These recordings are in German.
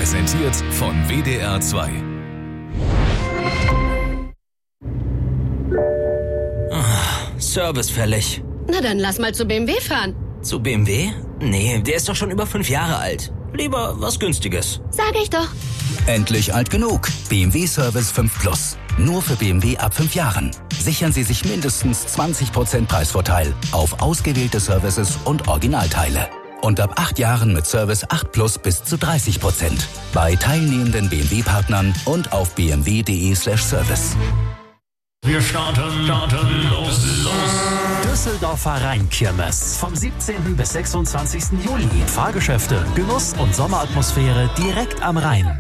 Präsentiert von WDR 2. Service fällig. Na dann lass mal zu BMW fahren. Zu BMW? Nee, der ist doch schon über 5 Jahre alt. Lieber was Günstiges. Sag ich doch. Endlich alt genug. BMW Service 5 Plus. Nur für BMW ab 5 Jahren. Sichern Sie sich mindestens 20% Preisvorteil auf ausgewählte Services und Originalteile. Und ab 8 Jahren mit Service 8 Plus bis zu 30%. Bei teilnehmenden BMW-Partnern und auf bmw.de/service. Wir starten los. Düsseldorfer Rheinkirmes. Vom 17. bis 26. Juli. Fahrgeschäfte, Genuss und Sommeratmosphäre direkt am Rhein.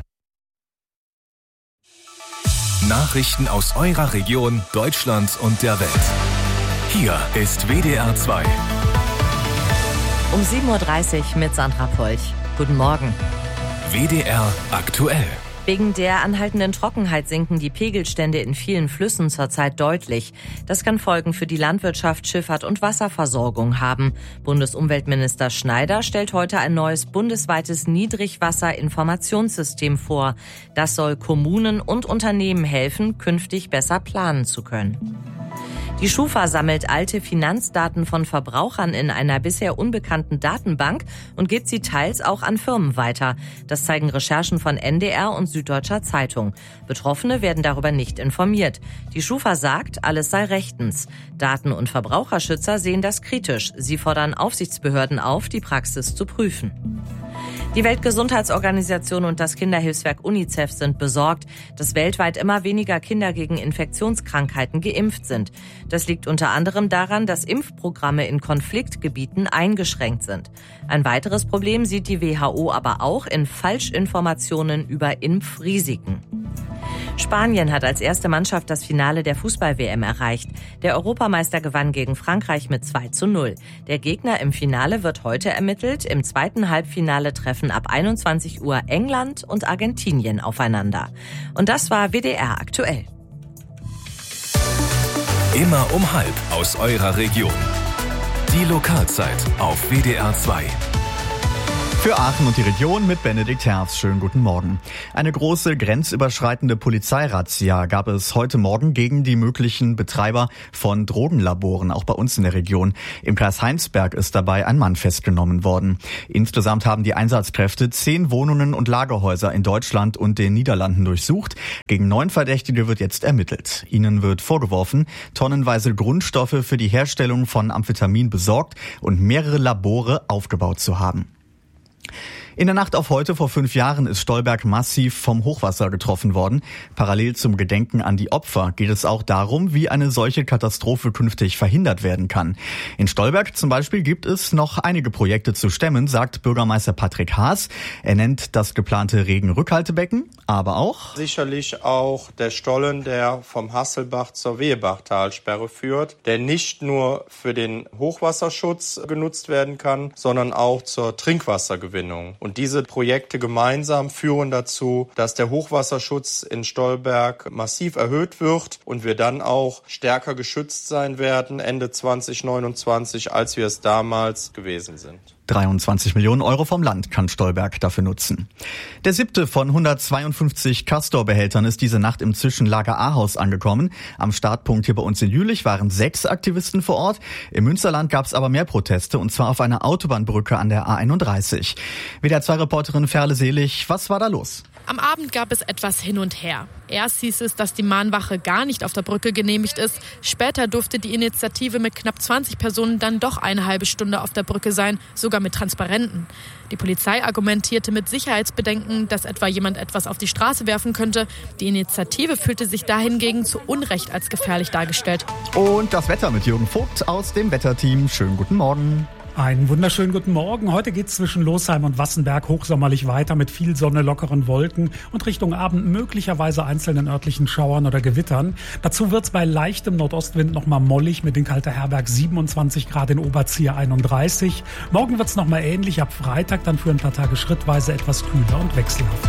Nachrichten aus eurer Region, Deutschland und der Welt. Hier ist WDR 2. Um 7.30 Uhr mit Sandra Polch. Guten Morgen. WDR aktuell. Wegen der anhaltenden Trockenheit sinken die Pegelstände in vielen Flüssen zurzeit deutlich. Das kann Folgen für die Landwirtschaft, Schifffahrt und Wasserversorgung haben. Bundesumweltminister Schneider stellt heute ein neues bundesweites Niedrigwasserinformationssystem vor. Das soll Kommunen und Unternehmen helfen, künftig besser planen zu können. Die Schufa sammelt alte Finanzdaten von Verbrauchern in einer bisher unbekannten Datenbank und gibt sie teils auch an Firmen weiter. Das zeigen Recherchen von NDR und Süddeutscher Zeitung. Betroffene werden darüber nicht informiert. Die Schufa sagt, alles sei rechtens. Daten- und Verbraucherschützer sehen das kritisch. Sie fordern Aufsichtsbehörden auf, die Praxis zu prüfen. Die Weltgesundheitsorganisation und das Kinderhilfswerk UNICEF sind besorgt, dass weltweit immer weniger Kinder gegen Infektionskrankheiten geimpft sind. Das liegt unter anderem daran, dass Impfprogramme in Konfliktgebieten eingeschränkt sind. Ein weiteres Problem sieht die WHO aber auch in Falschinformationen über Impfrisiken. Spanien hat als erste Mannschaft das Finale der Fußball-WM erreicht. Der Europameister gewann gegen Frankreich mit 2:0. Der Gegner im Finale wird heute ermittelt. Im zweiten Halbfinale treffen ab 21 Uhr England und Argentinien aufeinander. Und das war WDR aktuell. Immer um 12:30 aus eurer Region. Die Lokalzeit auf WDR 2. Für Aachen und die Region mit Benedikt Herz. Schönen guten Morgen. Eine große grenzüberschreitende Polizeirazzia gab es heute Morgen gegen die möglichen Betreiber von Drogenlaboren, auch bei uns in der Region. Im Kreis Heinsberg ist dabei ein Mann festgenommen worden. Insgesamt haben die Einsatzkräfte 10 Wohnungen und Lagerhäuser in Deutschland und den Niederlanden durchsucht. Gegen 9 Verdächtige wird jetzt ermittelt. Ihnen wird vorgeworfen, tonnenweise Grundstoffe für die Herstellung von Amphetamin besorgt und mehrere Labore aufgebaut zu haben. In der Nacht auf heute vor 5 Jahren ist Stolberg massiv vom Hochwasser getroffen worden. Parallel zum Gedenken an die Opfer geht es auch darum, wie eine solche Katastrophe künftig verhindert werden kann. In Stolberg zum Beispiel gibt es noch einige Projekte zu stemmen, sagt Bürgermeister Patrick Haas. Er nennt das geplante Regenrückhaltebecken, aber auch sicherlich auch der Stollen, der vom Hasselbach zur Wehebachtalsperre führt, der nicht nur für den Hochwasserschutz genutzt werden kann, sondern auch zur Trinkwassergewinnung. Und diese Projekte gemeinsam führen dazu, dass der Hochwasserschutz in Stolberg massiv erhöht wird und wir dann auch stärker geschützt sein werden Ende 2029, als wir es damals gewesen sind. 23 Millionen Euro vom Land kann Stolberg dafür nutzen. Der 7. von 152 Castor-Behältern ist diese Nacht im Zwischenlager Ahaus angekommen. Am Startpunkt hier bei uns in Jülich waren 6 Aktivisten vor Ort. Im Münsterland gab es aber mehr Proteste, und zwar auf einer Autobahnbrücke an der A31. WDR 2-Reporterin Ferle Selig, was war da los? Am Abend gab es etwas hin und her. Erst hieß es, dass die Mahnwache gar nicht auf der Brücke genehmigt ist. Später durfte die Initiative mit knapp 20 Personen dann doch eine halbe Stunde auf der Brücke sein, sogar mit Transparenten. Die Polizei argumentierte mit Sicherheitsbedenken, dass etwa jemand etwas auf die Straße werfen könnte. Die Initiative fühlte sich dahingegen zu Unrecht als gefährlich dargestellt. Und das Wetter mit Jürgen Vogt aus dem Wetterteam. Schönen guten Morgen. Einen wunderschönen guten Morgen. Heute geht es zwischen Losheim und Wassenberg hochsommerlich weiter mit viel Sonne, lockeren Wolken und Richtung Abend möglicherweise einzelnen örtlichen Schauern oder Gewittern. Dazu wird es bei leichtem Nordostwind nochmal mollig mit den Kalter Herberg 27 Grad, in Oberzieher 31. Morgen wird es nochmal ähnlich, ab Freitag dann für ein paar Tage schrittweise etwas kühler und wechselhaft.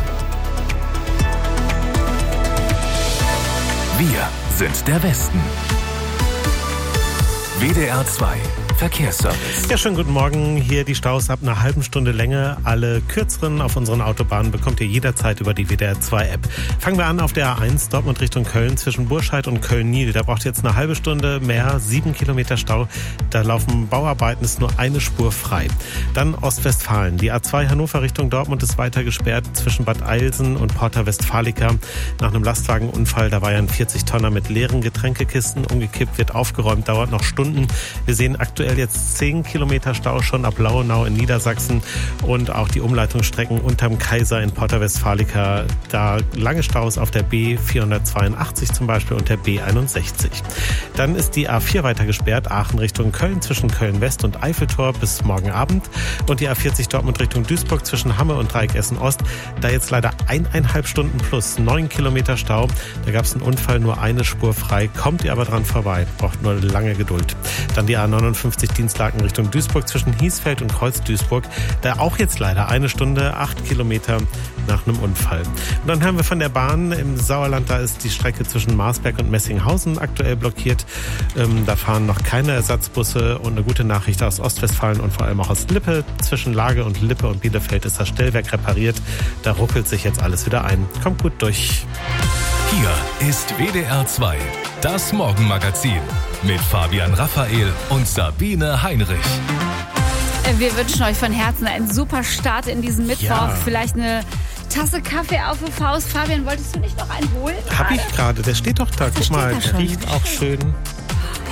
Wir sind der Westen. WDR 2 Verkehrsservice. Ja, schönen guten Morgen. Hier die Staus ab einer halben Stunde Länge. Alle kürzeren auf unseren Autobahnen bekommt ihr jederzeit über die WDR 2 App. Fangen wir an auf der A1 Dortmund Richtung Köln zwischen Burscheid und Köln-Niel. Da braucht ihr jetzt eine halbe Stunde mehr, 7 Kilometer Stau. Da laufen Bauarbeiten, ist nur eine Spur frei. Dann Ostwestfalen. Die A2 Hannover Richtung Dortmund ist weiter gesperrt zwischen Bad Eilsen und Porta Westfalica. Nach einem Lastwagenunfall, da war ja ein 40-Tonner mit leeren Getränkekisten umgekippt, wird aufgeräumt, dauert noch Stunden. Wir sehen aktuell jetzt 10 Kilometer Stau schon ab Lauenau in Niedersachsen und auch die Umleitungsstrecken unterm Kaiser in Porta Westfalica. Da lange Staus auf der B482 zum Beispiel und der B61. Dann ist die A4 weiter gesperrt, Aachen Richtung Köln zwischen Köln West und Eiffeltor bis morgen Abend und die A40 Dortmund Richtung Duisburg zwischen Hamme und Dreieck Essen-Ost. Da jetzt leider 1,5 Stunden plus 9 Kilometer Stau. Da gab es einen Unfall, nur eine Spur frei. Kommt ihr aber dran vorbei, braucht nur lange Geduld. Dann die A59 Dienstlaken Richtung Duisburg zwischen Hiesfeld und Kreuz-Duisburg. Da auch jetzt leider 1 Stunde, 8 Kilometer nach einem Unfall. Und dann haben wir von der Bahn im Sauerland, da ist die Strecke zwischen Marsberg und Messinghausen aktuell blockiert. Da fahren noch keine Ersatzbusse und eine gute Nachricht aus Ostwestfalen und vor allem auch aus Lippe. Zwischen Lage und Lippe und Bielefeld ist das Stellwerk repariert. Da ruckelt sich jetzt alles wieder ein. Kommt gut durch. Hier ist WDR 2, das Morgenmagazin mit Fabian Raphael und Sabine Heinrich. Wir wünschen euch von Herzen einen super Start in diesen Mittwoch. Ja. Vielleicht eine Tasse Kaffee auf die Faust. Fabian, wolltest du nicht noch einen holen? Hab ich gerade. Der steht doch da. Guck mal, der riecht auch schön.